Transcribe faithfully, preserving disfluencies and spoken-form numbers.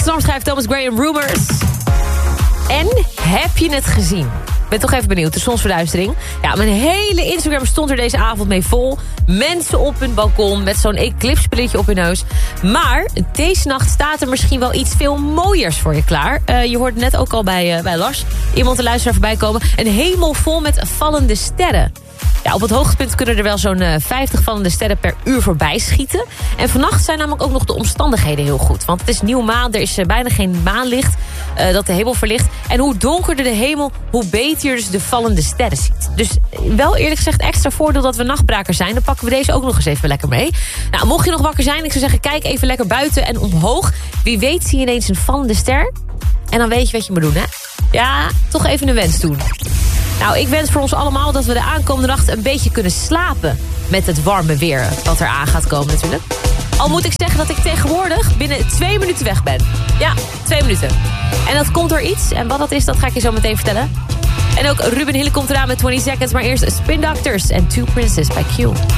Storm schrijft Thomas Graham Rumors. En heb je het gezien? Ik ben toch even benieuwd, de zonsverduistering. Ja, mijn hele Instagram stond er deze avond mee vol. Mensen op hun balkon met zo'n eclipsbrilletje op hun neus. Maar deze nacht staat er misschien wel iets veel mooiers voor je klaar. Uh, je hoorde net ook al bij, uh, bij Lars iemand de luisteraar voorbij komen. Een hemel vol met vallende sterren. Ja, op het hoogtepunt kunnen er wel zo'n uh, vijftig vallende sterren per uur voorbij schieten. En vannacht zijn namelijk ook nog de omstandigheden heel goed. Want het is nieuw maan, er is uh, bijna geen maanlicht uh, dat de hemel verlicht. En hoe donkerder de hemel, hoe beter je dus de vallende sterren ziet. Dus wel eerlijk gezegd extra voordeel dat we nachtbrakers zijn. Dan pakken we deze ook nog eens even lekker mee. Nou, mocht je nog wakker zijn, ik zou zeggen, kijk even lekker buiten en omhoog. Wie weet zie je ineens een vallende ster. En dan weet je wat je moet doen, hè? Ja, toch even een wens doen. Nou, ik wens voor ons allemaal dat we de aankomende nacht een beetje kunnen slapen met het warme weer wat er aan gaat komen natuurlijk. Al moet ik zeggen dat ik tegenwoordig binnen twee minuten weg ben. Ja, twee minuten. En dat komt door iets. En wat dat is, dat ga ik je zo meteen vertellen. En ook Ruben Hille komt eraan met twintig seconds. Maar eerst Spin Doctors en Two Princes bij Q.